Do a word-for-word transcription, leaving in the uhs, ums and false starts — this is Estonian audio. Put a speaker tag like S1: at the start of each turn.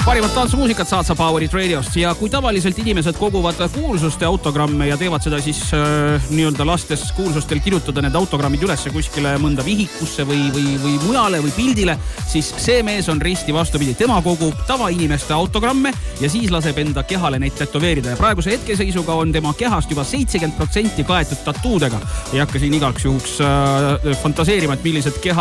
S1: Parimat tantsumuusikat saad sa Powerit Radiost ja kui tavaliselt inimesed koguvad kuulsuste autogramme ja teevad seda siis äh, nii-öelda lastes kuulsustel kirjutada need autogrammid üles kuskile mõnda vihikusse või, või, või mujale või pildile, siis see mees on risti vastupidi. Tema kogub tavainimeste autogramme ja siis laseb enda kehale neid tätoveerida ja praeguse hetkeseisuga on tema kehast juba seitsekümmend protsenti kaetud tatuudega. Ei hakka siin igaks juhuks äh, fantaseerima, et millised keha